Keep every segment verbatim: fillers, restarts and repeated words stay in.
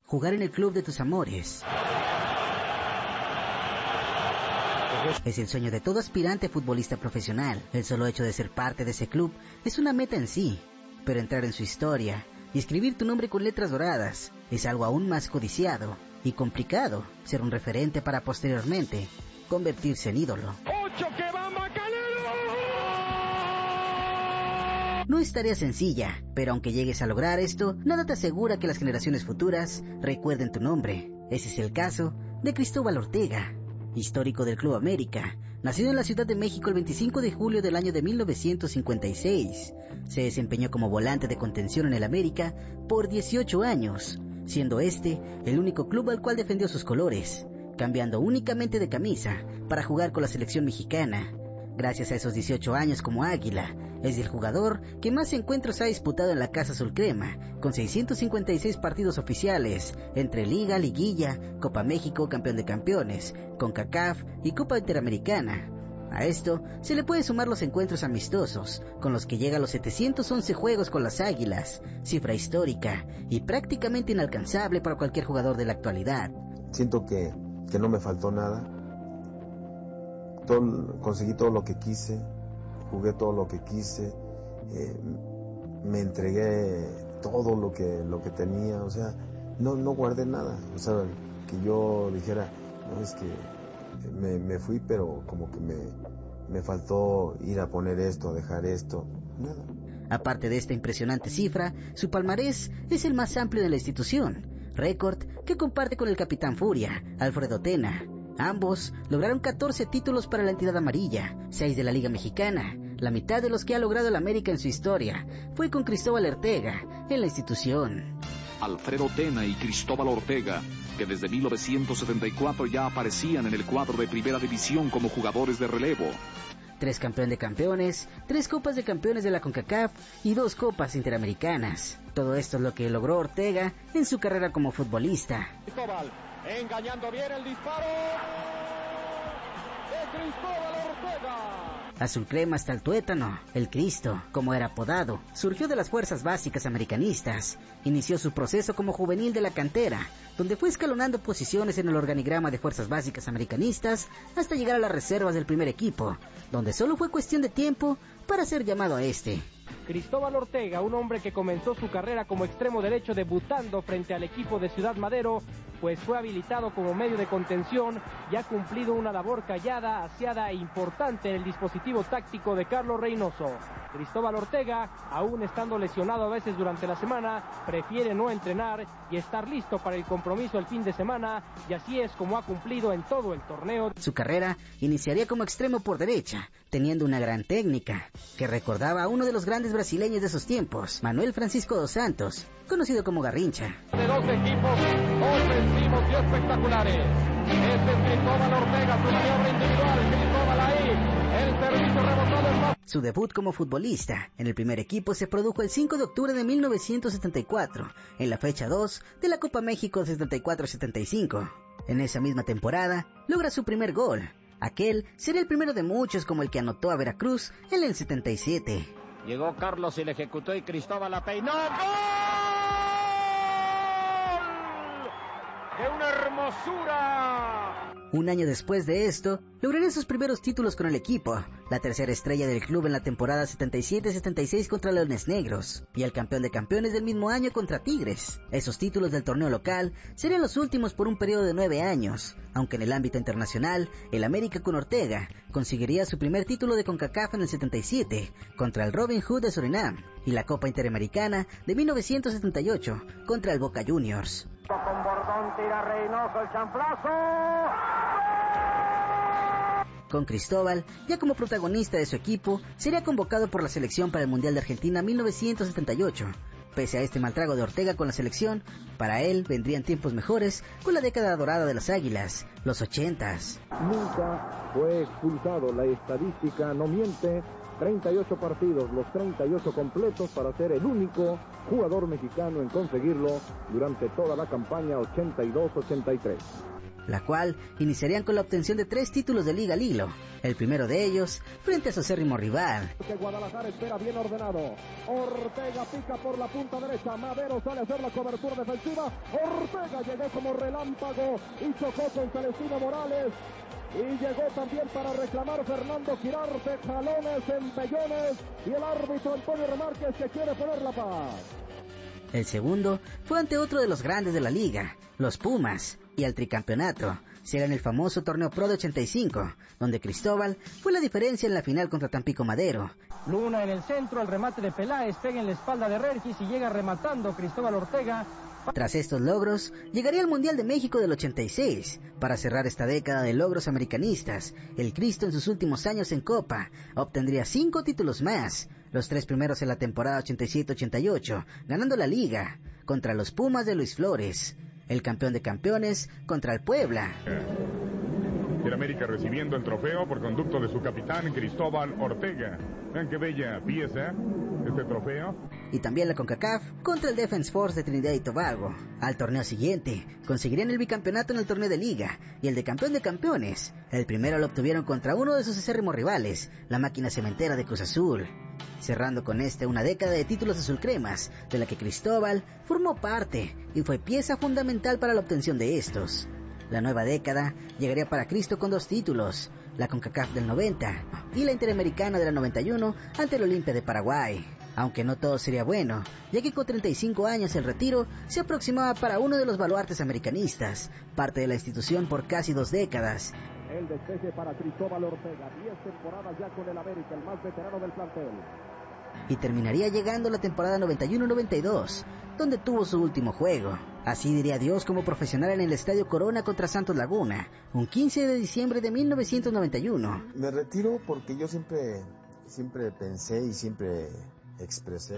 jugar en el club de tus amores. Es el sueño de todo aspirante futbolista profesional. El solo hecho de ser parte de ese club es una meta en sí, pero entrar en su historia y escribir tu nombre con letras doradas es algo aún más codiciado y complicado. Ser un referente para posteriormente convertirse en ídolo. ¡Ocho que va Macanero! No es tarea sencilla, pero aunque llegues a lograr esto, nada te asegura que las generaciones futuras recuerden tu nombre. Ese es el caso de Cristóbal Ortega, histórico del Club América. Nacido en la Ciudad de México el veinticinco de julio del año de mil novecientos cincuenta y seis, se desempeñó como volante de contención en el América por dieciocho años, siendo este el único club al cual defendió sus colores, cambiando únicamente de camisa para jugar con la selección mexicana. Gracias a esos dieciocho años como Águila, es el jugador que más encuentros ha disputado en la Casa Azulcrema, con seiscientos cincuenta y seis partidos oficiales, entre Liga, Liguilla, Copa México, Campeón de Campeones, CONCACAF y Copa Interamericana. A esto se le puede sumar los encuentros amistosos, con los que llega a los setecientos once juegos con las Águilas, cifra histórica y prácticamente inalcanzable para cualquier jugador de la actualidad. Siento que, que no me faltó nada. Todo, conseguí todo lo que quise, jugué todo lo que quise, eh, me entregué todo lo que lo que tenía, o sea, no no guardé nada, o sea, que yo dijera, no, es que me, me fui, pero como que me, me faltó ir a poner esto, a dejar esto, nada. Aparte de esta impresionante cifra, su palmarés es el más amplio de la institución, récord que comparte con el capitán Furia, Alfredo Tena. Ambos lograron catorce títulos para la entidad amarilla, seis de la Liga Mexicana. La mitad de los que ha logrado el América en su historia fue con Cristóbal Ortega en la institución. Alfredo Tena y Cristóbal Ortega, que desde mil novecientos setenta y cuatro ya aparecían en el cuadro de Primera División como jugadores de relevo. Tres campeón de campeones, tres copas de campeones de la CONCACAF y dos copas interamericanas. Todo esto es lo que logró Ortega en su carrera como futbolista. Cristóbal, engañando bien el disparo de Cristóbal Ortega. Azulcrema hasta el tuétano, el Cristo, como era apodado, surgió de las fuerzas básicas americanistas. Inició su proceso como juvenil de la cantera, donde fue escalonando posiciones en el organigrama de fuerzas básicas americanistas hasta llegar a las reservas del primer equipo, donde solo fue cuestión de tiempo para ser llamado a este. Cristóbal Ortega, un hombre que comenzó su carrera como extremo derecho debutando frente al equipo de Ciudad Madero, pues fue habilitado como medio de contención y ha cumplido una labor callada, aseada e importante en el dispositivo táctico de Carlos Reynoso. Cristóbal Ortega, aún estando lesionado a veces durante la semana, prefiere no entrenar y estar listo para el compromiso el fin de semana, y así es como ha cumplido en todo el torneo. Su carrera iniciaría como extremo por derecha, teniendo una gran técnica, que recordaba a uno de los grandes brasileños de esos tiempos, Manuel Francisco dos Santos, conocido como Garrincha. De dos equipos ofensivos y espectaculares. Este es Cristóbal Ortega, su maniobra individual, Cristóbal ahí, el servicio rebotado en... Su debut como futbolista en el primer equipo se produjo el cinco de octubre de mil novecientos setenta y cuatro, en la fecha dos de la Copa México setenta y cuatro setenta y cinco. En esa misma temporada, logra su primer gol. Aquel sería el primero de muchos, como el que anotó a Veracruz en el setenta y siete. Llegó Carlos y le ejecutó y Cristóbal la peinó. ¡Gol! ¡De una hermosura! Un año después de esto, lograría sus primeros títulos con el equipo, la tercera estrella del club en la temporada setenta y siete setenta y seis contra Leones Negros, y el campeón de campeones del mismo año contra Tigres. Esos títulos del torneo local serían los últimos por un periodo de nueve años, aunque en el ámbito internacional, el América con Ortega conseguiría su primer título de CONCACAF en el setenta y siete, contra el Robin Hood de Surinam, y la Copa Interamericana de mil novecientos setenta y ocho, contra el Boca Juniors. Con Bordón tira Reynoso el chanflazo. Con Cristóbal, ya como protagonista de su equipo, sería convocado por la selección para el Mundial de Argentina mil novecientos setenta y ocho. Pese a este mal trago de Ortega con la selección, para él vendrían tiempos mejores con la década dorada de las Águilas, los ochentas. Nunca fue expulsado, la estadística no miente. treinta y ocho partidos, los treinta y ocho completos para ser el único jugador mexicano en conseguirlo durante toda la campaña ochenta y dos ochenta y tres. la cual iniciarían con la obtención de tres títulos de liga al hilo, el primero de ellos frente a su acérrimo rival. Guadalajara espera bien ordenado. Ortega pica por la punta derecha. Madero sale a hacer la cobertura defensiva. Ortega llegó como relámpago y chocó con Celestino Morales. Y llegó también para reclamar Fernando Quirarte, jalones, empellones, y el árbitro Antonio Remárquez que quiere poner la paz. El segundo fue ante otro de los grandes de la liga, los Pumas, y al tricampeonato. Será en el famoso Torneo Pro de ochenta y cinco, donde Cristóbal fue la diferencia en la final contra Tampico Madero. Luna en el centro, el remate de Peláez pega en la espalda de Regis y llega rematando Cristóbal Ortega. Tras estos logros, llegaría el Mundial de México del ochenta y seis, para cerrar esta década de logros americanistas. El Cristo en sus últimos años en Copa obtendría cinco títulos más, los tres primeros en la temporada ochenta y siete ochenta y ocho, ganando la Liga contra los Pumas de Luis Flores, el campeón de campeones contra el Puebla. El América recibiendo el trofeo por conducto de su capitán Cristóbal Ortega. Vean qué bella pieza este trofeo. Y también la CONCACAF contra el Defense Force de Trinidad y Tobago. Al torneo siguiente, conseguirían el bicampeonato en el torneo de liga y el de campeón de campeones. El primero lo obtuvieron contra uno de sus acérrimos rivales, la máquina cementera de Cruz Azul. Cerrando con este una década de títulos azulcremas, de la que Cristóbal formó parte y fue pieza fundamental para la obtención de estos. La nueva década llegaría para Cristo con dos títulos, la CONCACAF del noventa y la Interamericana de la noventa y uno ante el Olimpia de Paraguay. Aunque no todo sería bueno, ya que con treinta y cinco años el retiro se aproximaba para uno de los baluartes americanistas, parte de la institución por casi dos décadas. El despeje para Cristóbal Ortega, diez temporadas ya con el América, el más veterano del plantel. Y terminaría llegando la temporada noventa y uno noventa y dos, donde tuvo su último juego. Así diría adiós como profesional en el Estadio Corona contra Santos Laguna, un quince de diciembre de mil novecientos noventa y uno. Me retiro porque yo siempre, siempre pensé y siempre expresé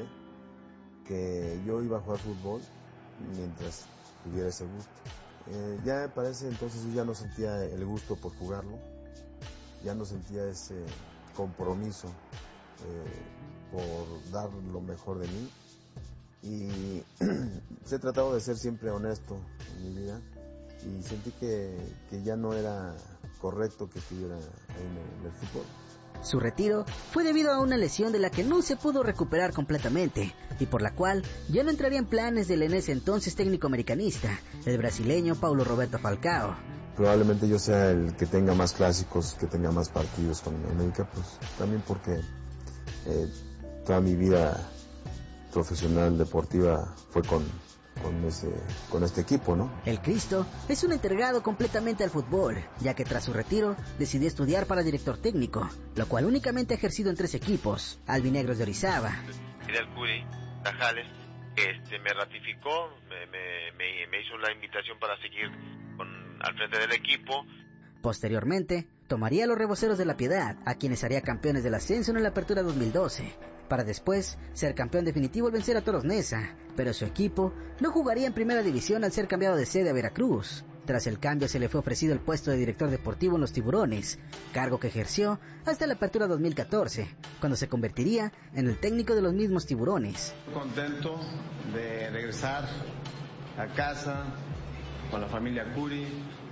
que yo iba a jugar fútbol mientras tuviera ese gusto. Eh, ya me parece entonces yo ya no sentía el gusto por jugarlo, ya no sentía ese compromiso eh, por dar lo mejor de mí, y he tratado de ser siempre honesto en mi vida y sentí que, que ya no era correcto que estuviera en el, en el fútbol. Su retiro fue debido a una lesión de la que no se pudo recuperar completamente y por la cual ya no entraría en planes del en ese entonces técnico americanista, el brasileño Paulo Roberto Falcao. Probablemente yo sea el que tenga más clásicos, que tenga más partidos con América, pues también porque eh, toda mi vida profesional deportiva fue con, con, ese, con este equipo, ¿no? El Cristo es un entregado completamente al fútbol, ya que tras su retiro decidió estudiar para director técnico, lo cual únicamente ha ejercido en tres equipos, albinegros de Orizaba. Fidel Curi, Tajales, este, me ratificó, me, me, me, me hizo la invitación para seguir con, al frente del equipo. Posteriormente, tomaría a los Reboceros de La Piedad, a quienes haría campeones del ascenso en la Apertura dos mil doce, para después ser campeón definitivo al vencer a Toros Neza, pero su equipo no jugaría en primera división al ser cambiado de sede a Veracruz. Tras el cambio se le fue ofrecido el puesto de director deportivo en los Tiburones, cargo que ejerció hasta la Apertura dos mil catorce, cuando se convertiría en el técnico de los mismos Tiburones. Contento de regresar a casa con la familia Curi.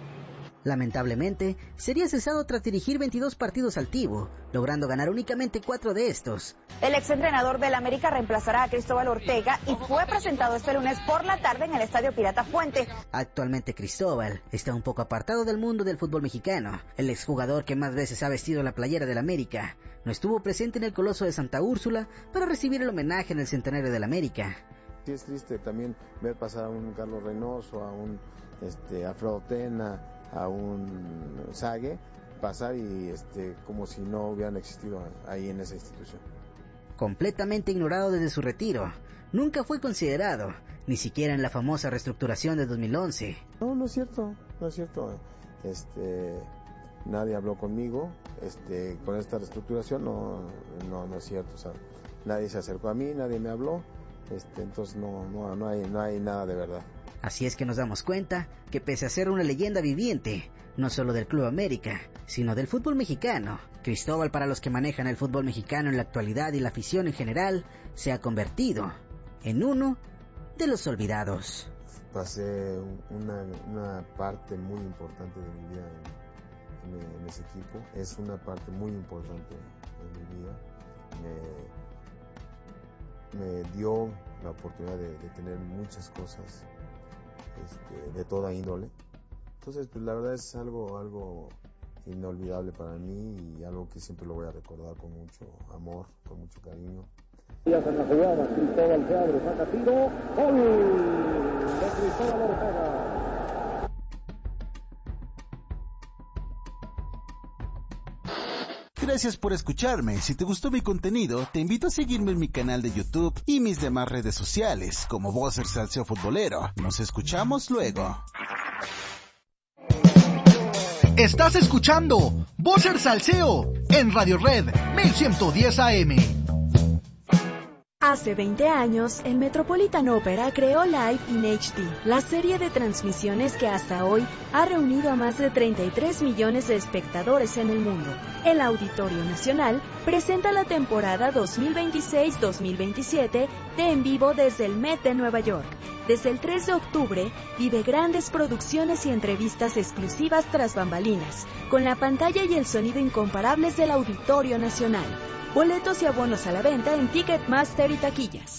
Lamentablemente, sería cesado tras dirigir veintidós partidos al Tibu, logrando ganar únicamente cuatro de estos. El exentrenador del América reemplazará a Cristóbal Ortega y fue presentado este lunes por la tarde en el Estadio Pirata Fuente. Actualmente Cristóbal está un poco apartado del mundo del fútbol mexicano. El exjugador que más veces ha vestido la playera del América no estuvo presente en el Coloso de Santa Úrsula para recibir el homenaje en el centenario del América. Sí, es triste también ver pasar a un Carlos Reynoso, a un este, Alfredo Tena, a un Sague, pasar y este como si no hubieran existido ahí en esa institución. Completamente ignorado desde su retiro, nunca fue considerado, ni siquiera en la famosa reestructuración de dos mil once. No, no es cierto, no es cierto. Este, nadie habló conmigo, este, con esta reestructuración, no, no, no es cierto. O sea, nadie se acercó a mí, nadie me habló, este, entonces no, no, no hay, no hay nada de verdad. Así es que nos damos cuenta que pese a ser una leyenda viviente, no solo del Club América, sino del fútbol mexicano, Cristóbal, para los que manejan el fútbol mexicano en la actualidad y la afición en general, se ha convertido en uno de los olvidados. pasé una, una parte muy importante de mi vida en, en, en ese equipo. Es una parte muy importante en mi vida. Me, me dio la oportunidad de, de tener muchas cosas este, de toda índole. Entonces, pues la verdad es algo, algo inolvidable para mí y algo que siempre lo voy a recordar con mucho amor, con mucho cariño. En la jugada, Cristóbal se abre, saca tiro, gol de Cristóbal Ortega. Gracias por escucharme. Si te gustó mi contenido, te invito a seguirme en mi canal de YouTube y mis demás redes sociales, como Boxer Salseo Futbolero. Nos escuchamos luego. Estás escuchando Boxer Salseo en Radio Red mil ciento diez A M. Hace veinte años, el Metropolitan Opera creó Live in H D, la serie de transmisiones que hasta hoy ha reunido a más de treinta y tres millones de espectadores en el mundo. El Auditorio Nacional presenta la temporada dos mil veintiséis dos mil veintisiete de En Vivo desde el Met de Nueva York. Desde el tres de octubre, vive grandes producciones y entrevistas exclusivas tras bambalinas, con la pantalla y el sonido incomparables del Auditorio Nacional. Boletos y abonos a la venta en Ticketmaster y taquillas.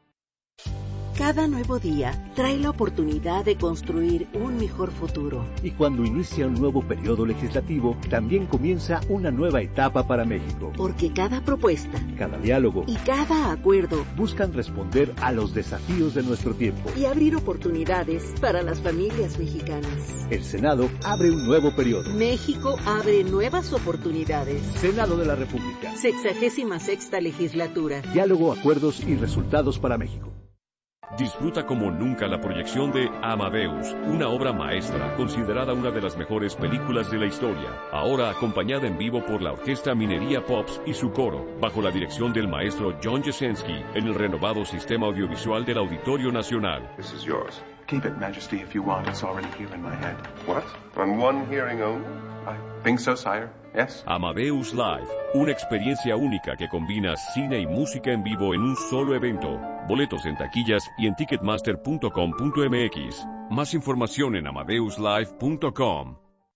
Cada nuevo día trae la oportunidad de construir un mejor futuro. Y cuando inicia un nuevo periodo legislativo, también comienza una nueva etapa para México. Porque cada propuesta, cada diálogo y cada acuerdo buscan responder a los desafíos de nuestro tiempo y abrir oportunidades para las familias mexicanas. El Senado abre un nuevo periodo. México abre nuevas oportunidades. Senado de la República. Sexagésima sexta legislatura. Diálogo, acuerdos y resultados para México. Disfruta como nunca la proyección de Amadeus, una obra maestra considerada una de las mejores películas de la historia, ahora acompañada en vivo por la Orquesta Minería Pops y su coro, bajo la dirección del maestro John Jasenski, en el renovado sistema audiovisual del Auditorio Nacional. This is yours. Keep it, Majesty, if you want. It's already here in my head. What? On one hearing only? I think so, sire. Yes. Amadeus Live, una experiencia única que combina cine y música en vivo en un solo evento. Boletos en taquillas y en ticketmaster punto com punto m x. Más información en amadeus live punto com.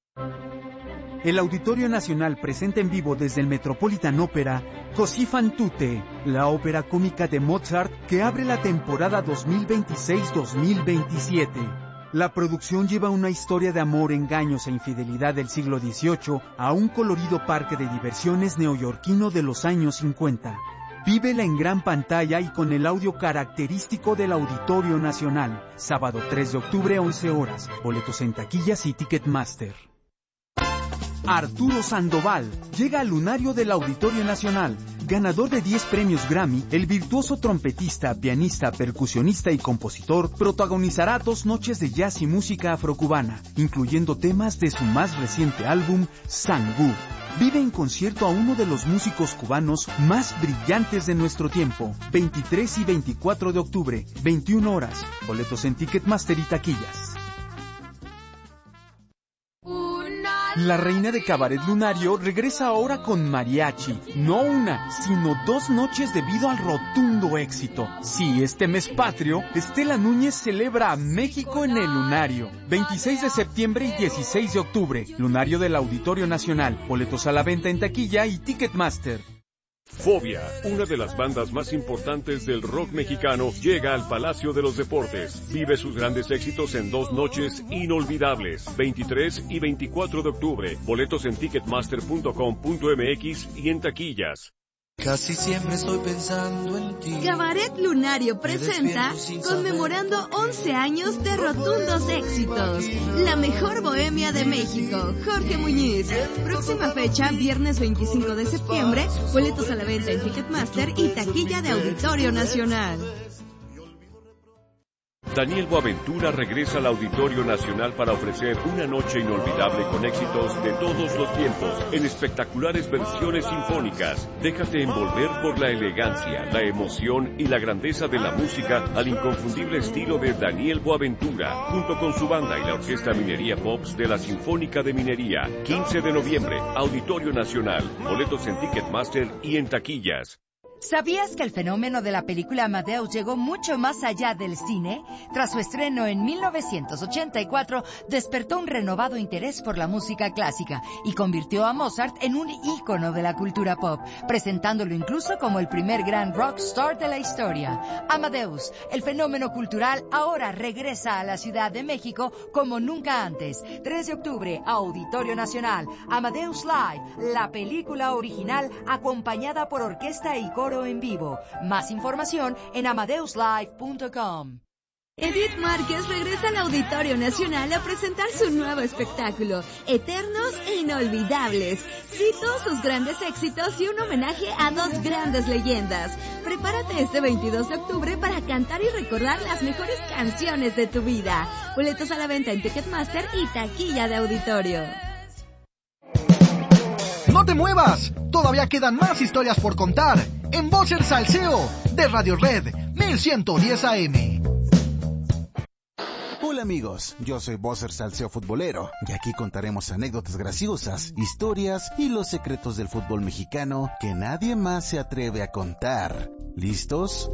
El Auditorio Nacional presenta en vivo desde el Metropolitan Opera Così fan tutte, la ópera cómica de Mozart que abre la temporada dos mil veintiséis dos mil veintisiete. La producción lleva una historia de amor, engaños e infidelidad del siglo dieciocho a un colorido parque de diversiones neoyorquino de los años cincuenta. Vívela en gran pantalla y con el audio característico del Auditorio Nacional. Sábado tres de octubre, once horas. Boletos en taquillas y Ticketmaster. Arturo Sandoval llega al lunario del Auditorio Nacional. Ganador de diez premios Grammy, el virtuoso trompetista, pianista, percusionista y compositor protagonizará dos noches de jazz y música afrocubana, incluyendo temas de su más reciente álbum, Sangú. Vive en concierto a uno de los músicos cubanos más brillantes de nuestro tiempo. veintitrés y veinticuatro de octubre, veintiuna horas. Boletos en Ticketmaster y taquillas. La reina de Cabaret Lunario regresa ahora con mariachi. No una, sino dos noches debido al rotundo éxito. Sí, este mes patrio, Estela Núñez celebra a México en el Lunario. veintiséis de septiembre y dieciséis de octubre. Lunario del Auditorio Nacional. Boletos a la venta en taquilla y Ticketmaster. Fobia, una de las bandas más importantes del rock mexicano, llega al Palacio de los Deportes. Vive sus grandes éxitos en dos noches inolvidables, veintitrés y veinticuatro de octubre. Boletos en ticketmaster punto com punto m x y en taquillas. Casi siempre estoy pensando en ti. Cabaret Lunario presenta conmemorando once años de rotundos éxitos. La mejor bohemia de México, Jorge Muñiz. Próxima fecha, viernes veinticinco de septiembre. Boletos a la venta en Ticketmaster y taquilla de Auditorio Nacional. Daniel Boaventura regresa al Auditorio Nacional para ofrecer una noche inolvidable con éxitos de todos los tiempos, en espectaculares versiones sinfónicas. Déjate envolver por la elegancia, la emoción y la grandeza de la música al inconfundible estilo de Daniel Boaventura, junto con su banda y la Orquesta Minería Pops de la Sinfónica de Minería. quince de noviembre, Auditorio Nacional. Boletos en Ticketmaster y en taquillas. ¿Sabías que el fenómeno de la película Amadeus llegó mucho más allá del cine? Tras su estreno en mil novecientos ochenta y cuatro, despertó un renovado interés por la música clásica y convirtió a Mozart en un ícono de la cultura pop, presentándolo incluso como el primer gran rockstar de la historia. Amadeus, el fenómeno cultural, ahora regresa a la Ciudad de México como nunca antes. tres de octubre, Auditorio Nacional, Amadeus Live, la película original acompañada por orquesta y coro en vivo. Más información en amadeus live punto com. Edith Márquez regresa al Auditorio Nacional a presentar su nuevo espectáculo, Eternos e Inolvidables. Cito sus grandes éxitos y un homenaje a dos grandes leyendas. Prepárate este veintidós de octubre para cantar y recordar las mejores canciones de tu vida. Boletos a la venta en Ticketmaster y taquilla de auditorio. ¡No te muevas! Todavía quedan más historias por contar en Voces Salseo de Radio Red mil ciento diez A M. Hola amigos, yo soy Vocer Salseo Futbolero y aquí contaremos anécdotas graciosas, historias y los secretos del fútbol mexicano que nadie más se atreve a contar. ¿Listos?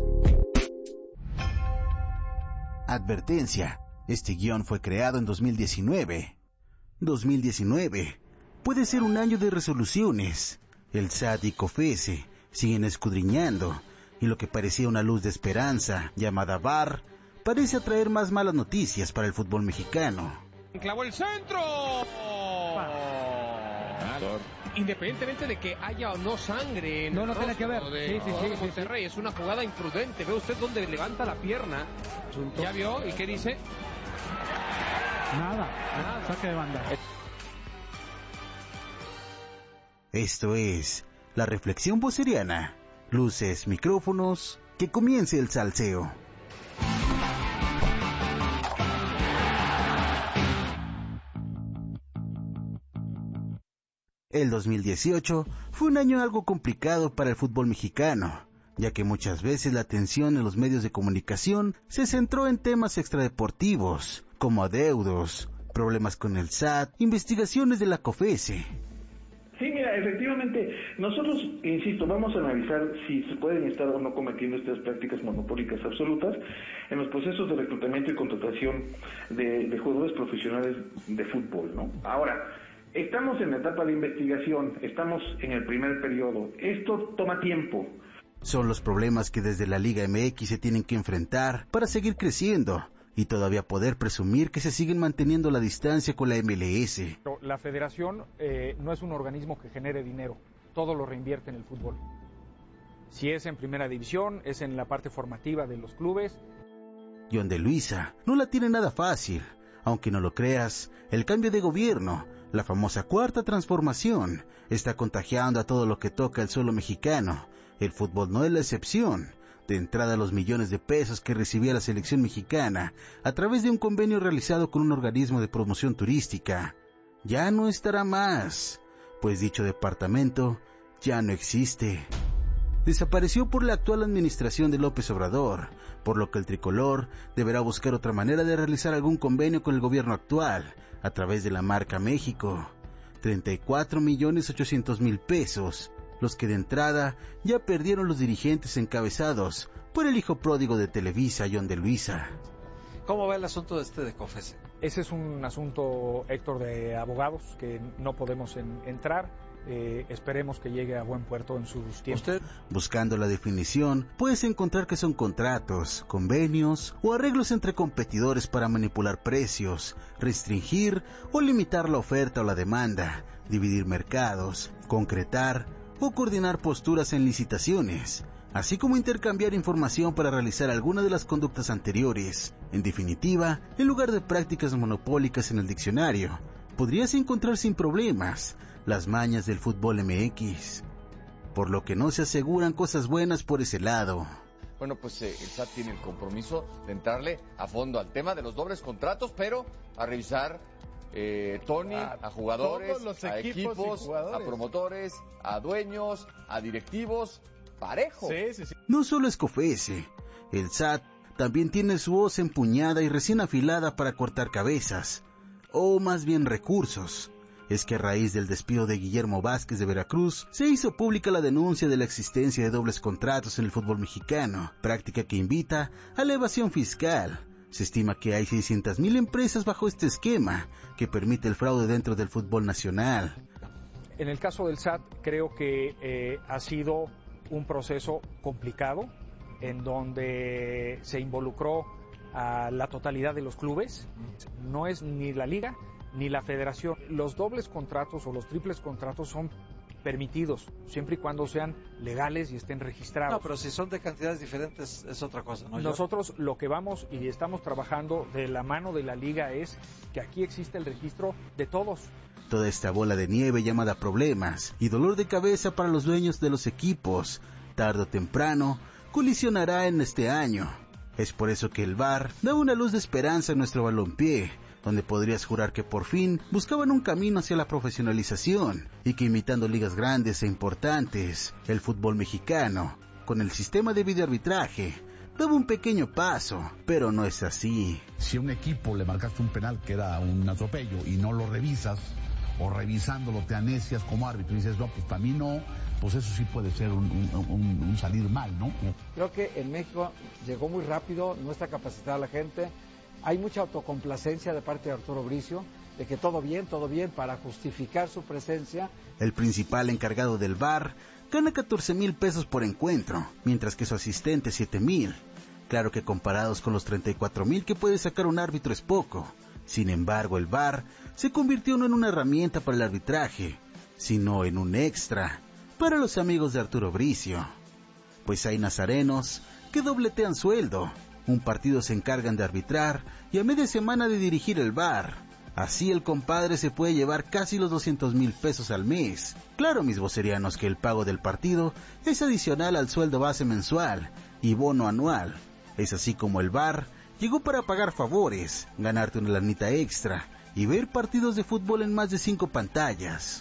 Advertencia, este guión fue creado en dos mil diecinueve. dos mil diecinueve puede ser un año de resoluciones. El S A T y COFESE siguen escudriñando y lo que parecía una luz de esperanza, llamada V A R, parece atraer más malas noticias para el fútbol mexicano. ¡Clavó el centro! Independientemente de que haya o no sangre en no, no el tiene que ver. De, sí, sí, sí, sí, Monterrey, sí. Es una jugada imprudente. Ve usted dónde levanta la pierna. Asunto. ¿Ya vio? ¿Y qué dice? Nada, Nada. Saque de banda. Esto es la reflexión voceriana. Luces, micrófonos, que comience el salseo. El dos mil dieciocho fue un año algo complicado para el fútbol mexicano, ya que muchas veces la atención en los medios de comunicación se centró en temas extradeportivos, como adeudos, problemas con el S A T, investigaciones de la COFESE. Sí, mira, efectivamente, nosotros, insisto, vamos a analizar si se pueden estar o no cometiendo estas prácticas monopólicas absolutas en los procesos de reclutamiento y contratación de, de jugadores profesionales de fútbol, ¿no? Ahora, estamos en la etapa de investigación, estamos en el primer periodo, esto toma tiempo. Son los problemas que desde la Liga M X se tienen que enfrentar para seguir creciendo y todavía poder presumir que se siguen manteniendo la distancia con la M L S. La federación eh, no es un organismo que genere dinero, todo lo reinvierte en el fútbol. Si es en primera división, es en la parte formativa de los clubes. John de Luisa no la tiene nada fácil, aunque no lo creas, el cambio de gobierno, la famosa cuarta transformación, está contagiando a todo lo que toca el suelo mexicano. El fútbol no es la excepción. De entrada, los millones de pesos que recibía la selección mexicana a través de un convenio realizado con un organismo de promoción turística ya no estará más, pues dicho departamento ya no existe. Desapareció por la actual administración de López Obrador, por lo que el tricolor deberá buscar otra manera de realizar algún convenio con el gobierno actual a través de la marca México. treinta y cuatro millones ochocientos mil pesos, los que de entrada ya perdieron los dirigentes encabezados por el hijo pródigo de Televisa, John de Luisa. ¿Cómo va el asunto de este de COFESE? Ese es un asunto, Héctor, de abogados que no podemos en, entrar. Eh, esperemos que llegue a buen puerto en sus tiempos. ¿Usted? Buscando la definición, puedes encontrar que son contratos, convenios o arreglos entre competidores para manipular precios, restringir o limitar la oferta o la demanda, dividir mercados, concretar o coordinar posturas en licitaciones, así como intercambiar información para realizar alguna de las conductas anteriores. En definitiva, en lugar de prácticas monopólicas en el diccionario, podrías encontrar sin problemas las mañas del fútbol M X, por lo que no se aseguran cosas buenas por ese lado. Bueno, pues eh, el S A T tiene el compromiso de entrarle a fondo al tema de los dobles contratos, pero a revisar Eh, Tony, a, a jugadores, los a equipos, equipos, a promotores, a dueños, a directivos, parejo. Sí, sí, sí. No solo es COFESE, el S A T también tiene su hoz empuñada y recién afilada para cortar cabezas, o más bien recursos. es que a raíz del despido de Guillermo Vázquez de Veracruz, se hizo pública la denuncia de la existencia de dobles contratos en el fútbol mexicano, práctica que invita a la evasión fiscal. Se estima que hay seiscientas mil empresas bajo este esquema, que permite el fraude dentro del fútbol nacional. En el caso del S A T, creo que eh, ha sido un proceso complicado, en donde se involucró a la totalidad de los clubes. No es ni la liga ni la federación. Los dobles contratos o los triples contratos son permitidos, siempre y cuando sean legales y estén registrados. No, pero si son de cantidades diferentes es otra cosa, ¿no? Nosotros lo que vamos y estamos trabajando de la mano de la liga es que aquí existe el registro de todos. Toda esta bola de nieve llamada problemas y dolor de cabeza para los dueños de los equipos, tarde o temprano, colisionará en este año. Es por eso que el V A R da una luz de esperanza en nuestro balompié, donde podrías jurar que por fin buscaban un camino hacia la profesionalización y que imitando ligas grandes e importantes, el fútbol mexicano, con el sistema de videoarbitraje, daba un pequeño paso, pero no es así. Si a un equipo le marcaste un penal que era un atropello y no lo revisas, o revisándolo te anesias como árbitro y dices, no, pues para mí no, pues eso sí puede ser un, un, un salir mal, ¿no? Creo que en México llegó muy rápido, no está capacitada la gente. Hay mucha autocomplacencia de parte de Arturo Bricio, de que todo bien, todo bien, para justificar su presencia. El principal encargado del V A R gana catorce mil pesos por encuentro, mientras que su asistente siete mil. Claro que comparados con los treinta y cuatro mil que puede sacar un árbitro es poco. Sin embargo, el V A R se convirtió no en una herramienta para el arbitraje, sino en un extra para los amigos de Arturo Bricio. Pues hay nazarenos que dobletean sueldo. Un partido se encargan de arbitrar y a media semana de dirigir el V A R. Así el compadre se puede llevar casi los doscientos mil pesos al mes. Claro, mis vocerianos, que el pago del partido es adicional al sueldo base mensual y bono anual. Es así como el V A R llegó para pagar favores, ganarte una lanita extra y ver partidos de fútbol en más de cinco pantallas.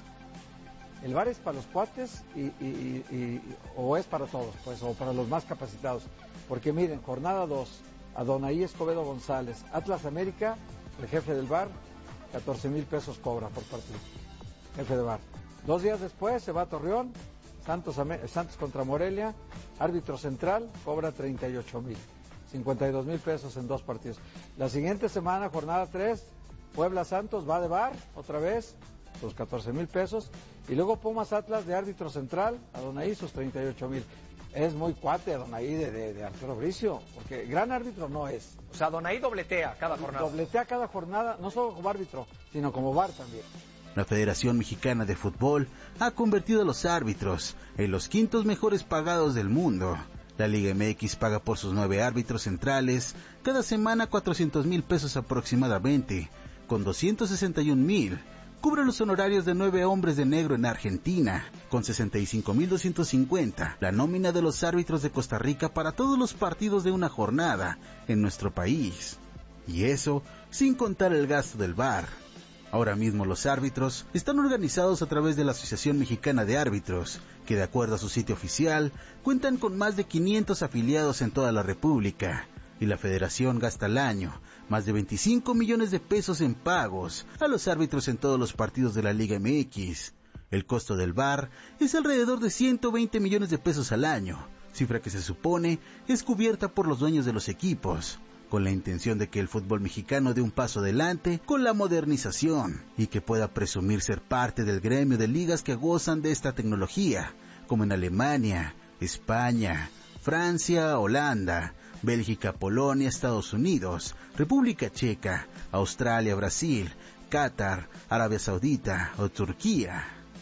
El V A R es para los cuates y, y, y, y, o es para todos, pues, o para los más capacitados. Porque miren, jornada dos, Adonai Escobedo González, Atlas América, el jefe del V A R, catorce mil pesos cobra por partido, jefe de V A R. Dos días después se va a Torreón, Santos, Santos contra Morelia, árbitro central, cobra treinta y ocho mil, cincuenta y dos mil pesos en dos partidos. La siguiente semana, jornada tres, Puebla Santos, va de V A R, otra vez, sus catorce mil pesos, y luego Pumas Atlas de árbitro central, Adonai sus treinta y ocho mil. Es muy cuate Adonai de, de, de Arturo Bricio, porque gran árbitro no es. O sea, Adonai dobletea cada jornada. Dobletea cada jornada, no solo como árbitro, sino como V A R también. La Federación Mexicana de Fútbol ha convertido a los árbitros en los quintos mejores pagados del mundo. La Liga M X paga por sus nueve árbitros centrales cada semana cuatrocientos mil pesos aproximadamente, con doscientos sesenta y un mil. Cubre los honorarios de nueve hombres de negro en Argentina, con sesenta y cinco mil doscientos cincuenta, la nómina de los árbitros de Costa Rica para todos los partidos de una jornada en nuestro país. Y eso sin contar el gasto del V A R. Ahora mismo los árbitros están organizados a través de la Asociación Mexicana de Árbitros, que de acuerdo a su sitio oficial, cuentan con más de quinientos afiliados en toda la República. Y la federación gasta al año más de veinticinco millones de pesos en pagos a los árbitros en todos los partidos de la Liga M X. El costo del V A R es alrededor de ciento veinte millones de pesos al año, cifra que se supone es cubierta por los dueños de los equipos, con la intención de que el fútbol mexicano dé un paso adelante con la modernización y que pueda presumir ser parte del gremio de ligas que gozan de esta tecnología, como en Alemania, España, Francia, Holanda, Bélgica, Polonia, Estados Unidos, República Checa, Australia, Brasil, Qatar, Arabia Saudita o Turquía.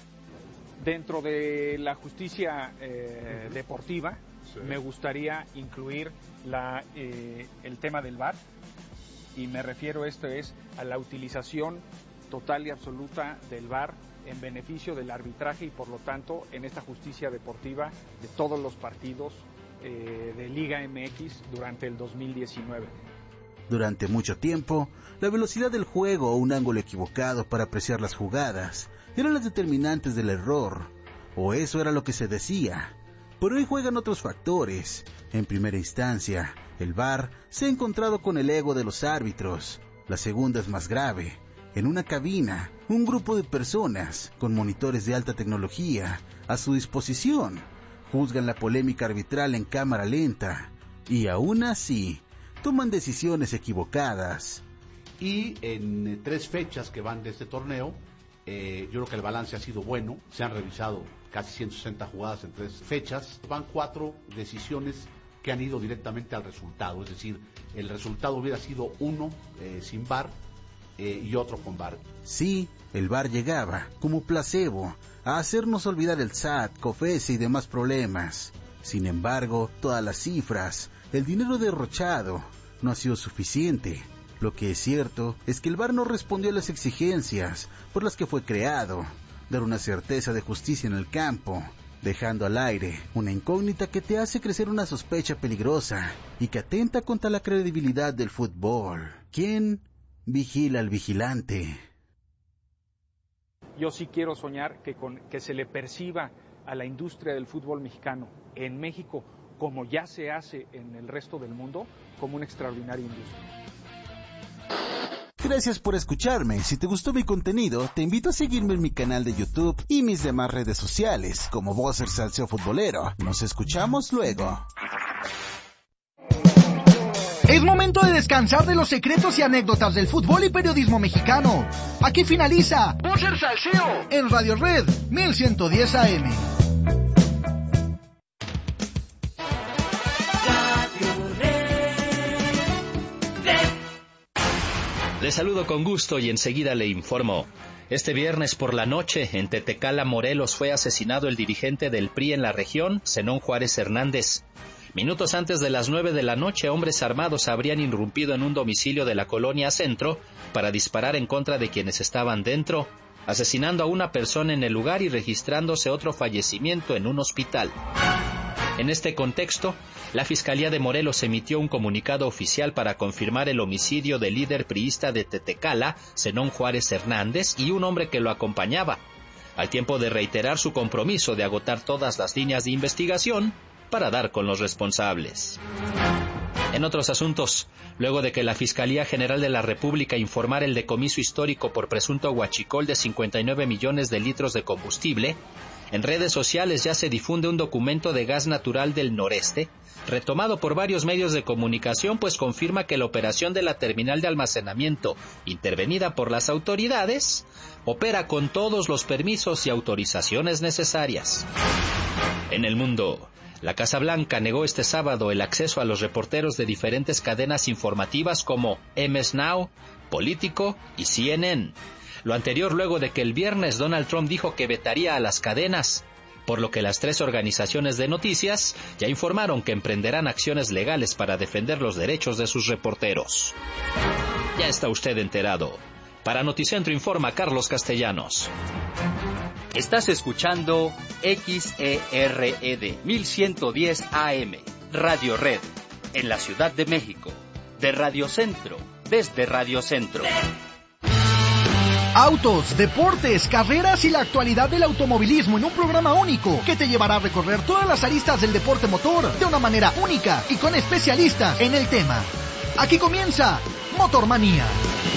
Dentro de la justicia eh, deportiva, sí, me gustaría incluir la, eh, el tema del V A R, y me refiero a esto es a la utilización total y absoluta del V A R en beneficio del arbitraje y por lo tanto en esta justicia deportiva de todos los partidos eh, de Liga M X durante el dos mil diecinueve. Durante mucho tiempo, la velocidad del juego o un ángulo equivocado para apreciar las jugadas eran las determinantes del error, o eso era lo que se decía. Pero hoy juegan otros factores. En primera instancia, el V A R se ha encontrado con el ego de los árbitros. La segunda es más grave. En una cabina, un grupo de personas con monitores de alta tecnología a su disposición juzgan la polémica arbitral en cámara lenta y aún así toman decisiones equivocadas. Y en eh, tres fechas que van de este torneo, eh, yo creo que el balance ha sido bueno. Se han revisado casi ciento sesenta jugadas en tres fechas. Van cuatro decisiones que han ido directamente al resultado. Es decir, el resultado hubiera sido uno eh, sin V A R eh, y otro con V A R. Sí, el V A R llegaba, como placebo, a hacernos olvidar el S A T, COFESE y demás problemas. Sin embargo, todas las cifras, el dinero derrochado, no ha sido suficiente. Lo que es cierto es que el V A R no respondió a las exigencias por las que fue creado, dar una certeza de justicia en el campo, dejando al aire una incógnita que te hace crecer una sospecha peligrosa y que atenta contra la credibilidad del fútbol. ¿Quién vigila al vigilante? Yo sí quiero soñar que, con, que se le perciba a la industria del fútbol mexicano en México, como ya se hace en el resto del mundo, como una extraordinaria industria. Gracias por escucharme. Si te gustó mi contenido, te invito a seguirme en mi canal de YouTube y mis demás redes sociales, como Buzzer Salseo Futbolero. Nos escuchamos luego. Es momento de descansar de los secretos y anécdotas del fútbol y periodismo mexicano. Aquí finaliza Buzzer Salseo en Radio Red mil ciento diez A M. Le saludo con gusto y enseguida le informo. Este viernes por la noche, en Tetecala, Morelos, fue asesinado el dirigente del P R I en la región, Zenón Juárez Hernández. Minutos antes de las nueve de la noche, hombres armados habrían irrumpido en un domicilio de la colonia Centro para disparar en contra de quienes estaban dentro, asesinando a una persona en el lugar y registrándose otro fallecimiento en un hospital. En este contexto, la Fiscalía de Morelos emitió un comunicado oficial para confirmar el homicidio del líder priista de Tetecala, Zenón Juárez Hernández, y un hombre que lo acompañaba, al tiempo de reiterar su compromiso de agotar todas las líneas de investigación para dar con los responsables. En otros asuntos, luego de que la Fiscalía General de la República informara el decomiso histórico por presunto huachicol de cincuenta y nueve millones de litros de combustible, en redes sociales ya se difunde un documento de gas natural del noreste, retomado por varios medios de comunicación, pues confirma que la operación de la terminal de almacenamiento, intervenida por las autoridades, opera con todos los permisos y autorizaciones necesarias. En el mundo, la Casa Blanca negó este sábado el acceso a los reporteros de diferentes cadenas informativas como M S Now, Político y C N N. Lo anterior luego de que el viernes Donald Trump dijo que vetaría a las cadenas, por lo que las tres organizaciones de noticias ya informaron que emprenderán acciones legales para defender los derechos de sus reporteros. Ya está usted enterado. Para Noticentro informa Carlos Castellanos. Estás escuchando X E R E D mil ciento diez A M, Radio Red, en la Ciudad de México, de Radio Centro, desde Radio Centro. Autos, deportes, carreras y la actualidad del automovilismo en un programa único que te llevará a recorrer todas las aristas del deporte motor de una manera única y con especialistas en el tema. Aquí comienza Motormanía.